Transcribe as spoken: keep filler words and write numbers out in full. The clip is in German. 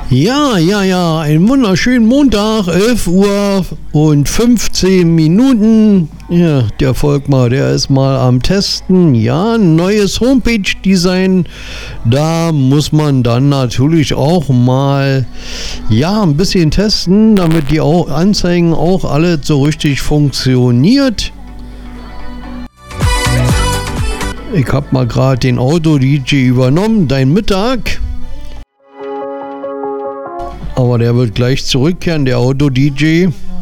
Ja, ja, ja, einen wunderschönen Montag, elf Uhr und fünfzehn Minuten. Ja, der Volkmar, der ist mal am Testen. Ja, ein neues Homepage-Design. Da muss man dann natürlich auch mal, ja, ein bisschen testen, damit die auch Anzeigen auch alle so richtig funktioniert. Ich hab mal gerade den Auto-D J übernommen, dein Mittag. Aber der wird gleich zurückkehren, der Auto-D J.